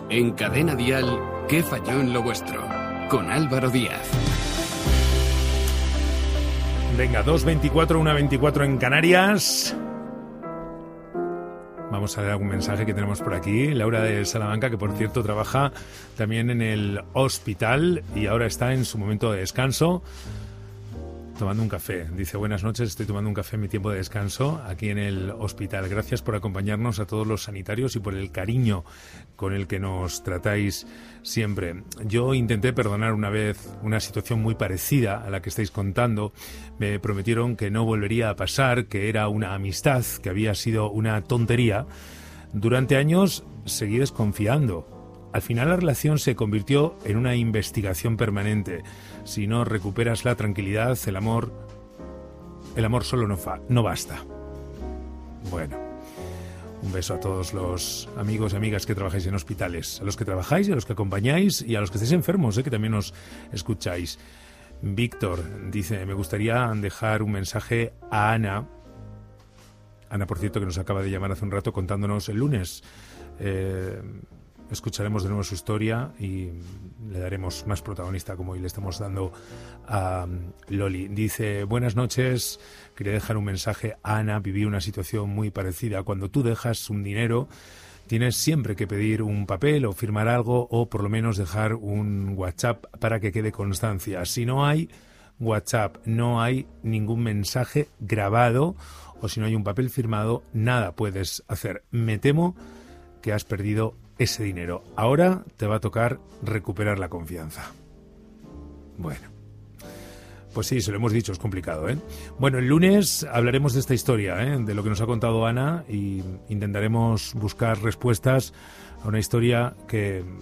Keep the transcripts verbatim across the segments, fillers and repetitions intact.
En Cadena Dial, ¿qué falló en lo vuestro? Con Álvaro Díaz. Venga, dos veinticuatro, una veinticuatro en Canarias. Vamos a leer algún mensaje que tenemos por aquí. Laura de Salamanca, que por cierto trabaja también en el hospital y ahora está en su momento de descanso, tomando un café. Dice: buenas noches, estoy tomando un café en mi tiempo de descanso aquí en el hospital. Gracias por acompañarnos a todos los sanitarios y por el cariño con el que nos tratáis siempre. Yo intenté perdonar una vez una situación muy parecida a la que estáis contando. Me prometieron que no volvería a pasar, que era una amistad, que había sido una tontería. Durante años seguí desconfiando. Al final la relación se convirtió en una investigación permanente. Si no recuperas la tranquilidad, el amor, el amor solo no, fa, no basta. Bueno, un beso a todos los amigos y amigas que trabajáis en hospitales, a los que trabajáis y a los que acompañáis y a los que estáis enfermos, ¿eh? Que también nos escucháis. Víctor dice: me gustaría dejar un mensaje a Ana. Ana, por cierto, que nos acaba de llamar hace un rato contándonos el lunes. Eh... Escucharemos de nuevo su historia y le daremos más protagonista, como hoy le estamos dando a Loli. Dice: buenas noches, quería dejar un mensaje a Ana. Viví una situación muy parecida. Cuando tú dejas un dinero, tienes siempre que pedir un papel o firmar algo, o por lo menos dejar un WhatsApp para que quede constancia. Si no hay WhatsApp, no hay ningún mensaje grabado, o si no hay un papel firmado, nada puedes hacer. Me temo que has perdido ese dinero. Ahora te va a tocar recuperar la confianza. Bueno, pues sí, se lo hemos dicho, es complicado, ¿eh? Bueno, el lunes hablaremos de esta historia, ¿eh? De lo que nos ha contado Ana, y intentaremos buscar respuestas a una historia que eh,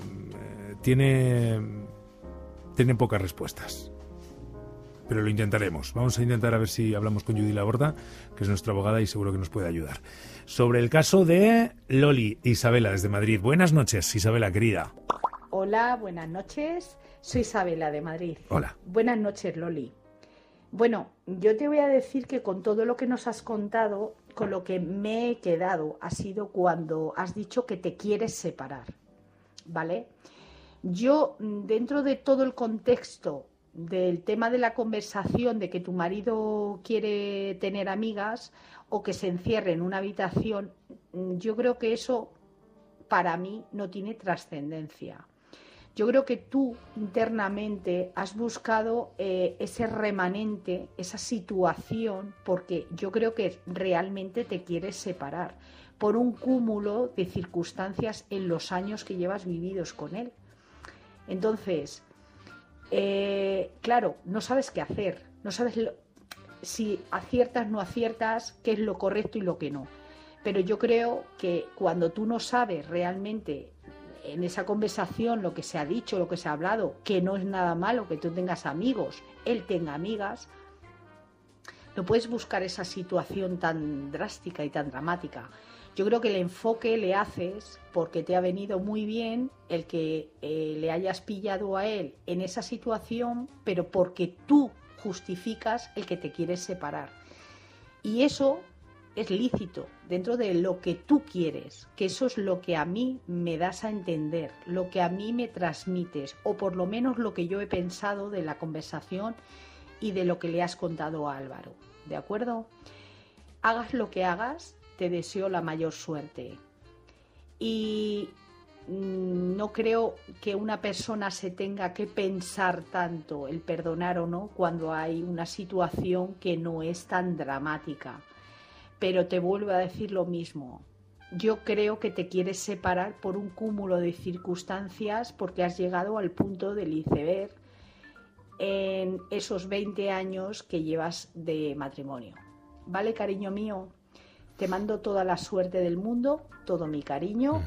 tiene, tiene pocas respuestas. Pero lo intentaremos. Vamos a intentar a ver si hablamos con Judy Laborda, que es nuestra abogada y seguro que nos puede ayudar. Sobre el caso de Loli, Isabela, desde Madrid. Buenas noches, Isabela, querida. Hola, buenas noches. Soy Isabela, de Madrid. Hola. Buenas noches, Loli. Bueno, yo te voy a decir que con todo lo que nos has contado, con lo que me he quedado ha sido cuando has dicho que te quieres separar, ¿vale? Yo, dentro de todo el contexto del tema de la conversación de que tu marido quiere tener amigas o que se encierre en una habitación, yo creo que eso para mí no tiene trascendencia. Yo creo que tú internamente has buscado eh, ese remanente, esa situación, porque yo creo que realmente te quieres separar por un cúmulo de circunstancias en los años que llevas vividos con él. Entonces, Eh, claro, no sabes qué hacer, no sabes lo, si aciertas, no aciertas, qué es lo correcto y lo que no. Pero yo creo que cuando tú no sabes realmente en esa conversación lo que se ha dicho, lo que se ha hablado, que no es nada malo que tú tengas amigos, él tenga amigas, no puedes buscar esa situación tan drástica y tan dramática. Yo creo que el enfoque le haces porque te ha venido muy bien el que eh, le hayas pillado a él en esa situación, pero porque tú justificas el que te quieres separar. Y eso es lícito dentro de lo que tú quieres, que eso es lo que a mí me das a entender, lo que a mí me transmites, o por lo menos lo que yo he pensado de la conversación y de lo que le has contado a Álvaro. ¿De acuerdo? Hagas lo que hagas, te deseo la mayor suerte. Y no creo que una persona se tenga que pensar tanto el perdonar o no cuando hay una situación que no es tan dramática. Pero te vuelvo a decir lo mismo. Yo creo que te quieres separar por un cúmulo de circunstancias porque has llegado al punto del iceberg en esos veinte años que llevas de matrimonio. ¿Vale, cariño mío? Te mando toda la suerte del mundo, todo mi cariño,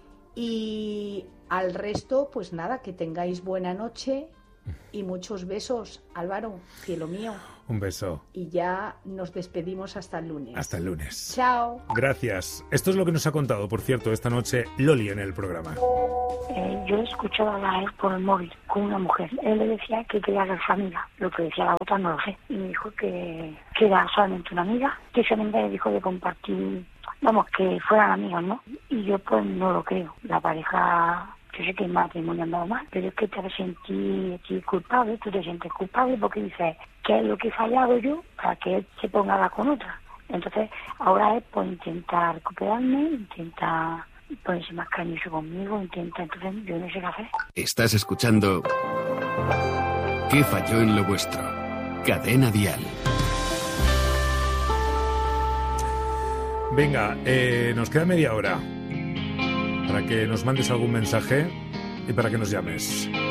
y al resto, pues nada, que tengáis buena noche y muchos besos, Álvaro, cielo mío. Un beso. Y ya nos despedimos hasta el lunes. Hasta el lunes. Chao. Gracias. Esto es lo que nos ha contado, por cierto, esta noche Loli en el programa. Eh, yo escuchaba a él por el móvil con una mujer. Él le decía que quería ser su amiga. Lo que decía la otra no lo sé. Y me dijo que, que era solamente una amiga, que esa amiga le dijo de compartir, vamos, que fueran amigos, ¿no? Y yo pues no lo creo. La pareja yo sé que el matrimonio andaba mal, pero es que te sentí culpable, tú te sientes culpable porque dices, ¿qué es lo que he fallado yo para que él se ponga a hablar con otra? Entonces, ahora es por intentar recuperarme, intentar ponerse más cariñoso conmigo, intenta, entonces yo no sé qué hacer. Estás escuchando ¿Qué falló en lo vuestro? Cadena Dial. Venga, eh, nos queda media hora para que nos mandes algún mensaje y para que nos llames.